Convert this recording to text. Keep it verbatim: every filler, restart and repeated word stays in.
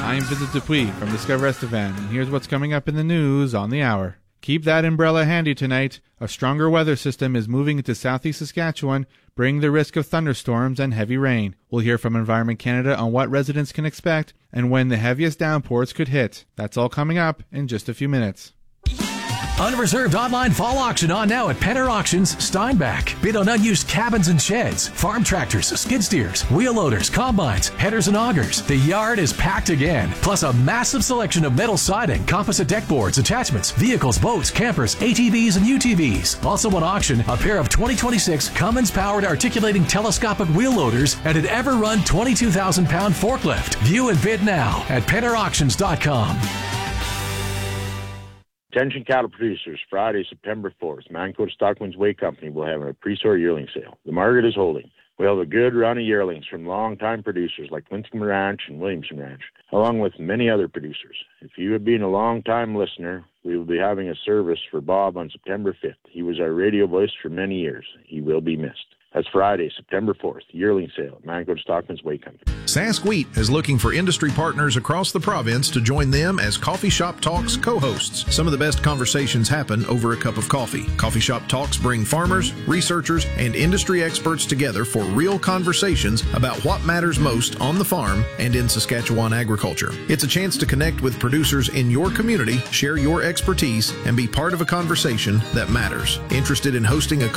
I'm Vincent Dupuis from Discover Estevan, and here's what's coming up in the news on the hour. Keep that umbrella handy tonight. A stronger weather system is moving into southeast Saskatchewan, bringing the risk of thunderstorms and heavy rain. We'll hear from Environment Canada on what residents can expect and when the heaviest downpours could hit. That's all coming up in just a few minutes. Unreserved online fall auction on now at Penner Auctions, Steinbach. Bid on unused cabins and sheds, farm tractors, skid steers, wheel loaders, combines, headers and augers. The yard is packed again. Plus a massive selection of metal siding, composite deck boards, attachments, vehicles, boats, campers, A T Vs and U T Vs. Also on auction, a pair of twenty twenty-six Cummins-powered articulating telescopic wheel loaders and an Ever-Run twenty-two thousand pound forklift. View and bid now at penner auctions dot com. Attention cattle producers, Friday, September fourth, Mancota Stockman's Way Company will have a pre-sort yearling sale. The market is holding. We'll have a good run of yearlings from long-time producers like Lincecum Ranch and Williamson Ranch, along with many other producers. If you have been a long-time listener, we will be having a service for Bob on September fifth. He was our radio voice for many years. He will be missed. That's Friday, September fourth, yearling sale at Mancota Stockman's Way Company. Sask Wheat is looking for industry partners across the province to join them as Coffee Shop Talks co-hosts. Some of the best conversations happen over a cup of coffee. Coffee Shop Talks bring farmers, researchers, and industry experts together for real conversations about what matters most on the farm and in Saskatchewan agriculture. It's a chance to connect with producers in your community, share your expertise, and be part of a conversation that matters. Interested in hosting a